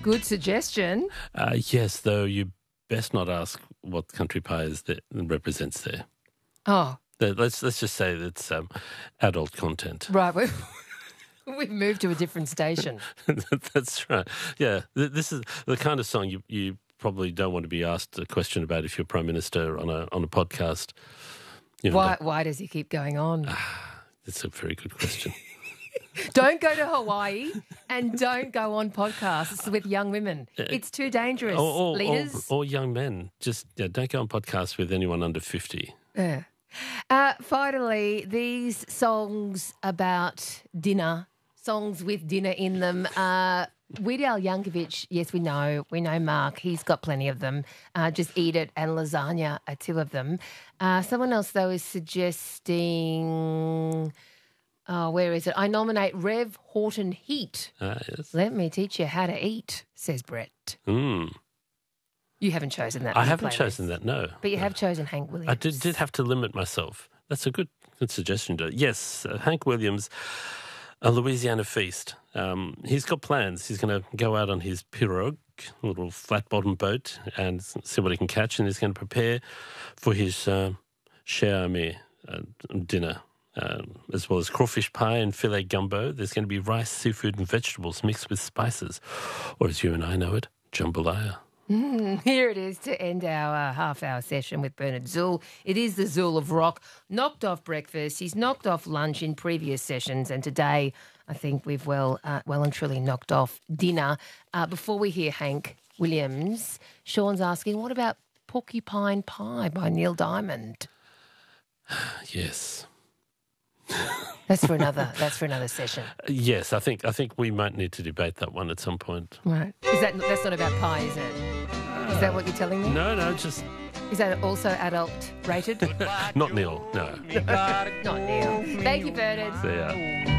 good suggestion. Yes, though you best not ask what country pie is that represents there. Oh, Let's just say that's adult content. right. We've moved to a different station. That's right. Yeah, this is the kind of song you probably don't want to be asked a question about if you're Prime Minister on a podcast. You know, Why does he keep going on? That's a very good question. Don't go to Hawaii and don't go on podcasts with young women. It's too dangerous, leaders. Or young men. Just don't go on podcasts with anyone under 50. Yeah. Finally, these songs about dinner, songs with dinner in them. Weird Al Yankovic, yes, we know Mark. He's got plenty of them. Just Eat It and Lasagna are two of them. Someone else, though, is suggesting... Oh, where is it? I nominate Rev Horton Heat. Yes. Let me teach you how to eat, says Brett. Mm. You haven't chosen that. I haven't chosen that, no. But you have chosen Hank Williams. I did have to limit myself. That's a good suggestion. Yes, Hank Williams, A Louisiana Feast. He's got plans. He's going to go out on his pirogue, a little flat-bottomed boat, and see what he can catch, and he's going to prepare for his cher ami dinner. As well as crawfish pie and filet gumbo. There's going to be rice, seafood and vegetables mixed with spices, or as you and I know it, jambalaya. Here it is to end our half-hour session with Bernard Zuhl. It is the Zuhl of rock. Knocked off breakfast. He's knocked off lunch in previous sessions, and today I think we've well and truly knocked off dinner. Before we hear Hank Williams, Sean's asking, what about Porcupine Pie by Neil Diamond? Yes. That's for another session. Yes, I think we might need to debate that one at some point. Right. That's not about pie, is it? Is that what you're telling me? No, just... Is that also adult rated? Not Neil, no. Not Neil. Thank you, Bernard. See ya.